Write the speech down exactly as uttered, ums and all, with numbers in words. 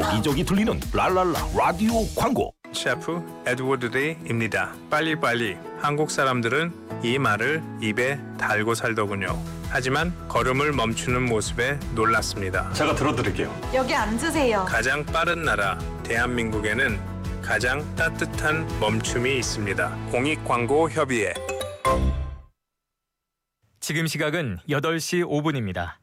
여기저기 들리는 랄랄라 라디오 광고. 셰프 에드워드 데이입니다. 빨리빨리. 한국 사람들은 이 말을 입에 달고 살더군요. 하지만 걸음을 멈추는 모습에 놀랐습니다. 제가 들어드릴게요. 여기 앉으세요. 가장 빠른 나라 대한민국에는 가장 따뜻한 멈춤이 있습니다. 공익광고협의회. 지금 시각은 여덟 시 오 분입니다.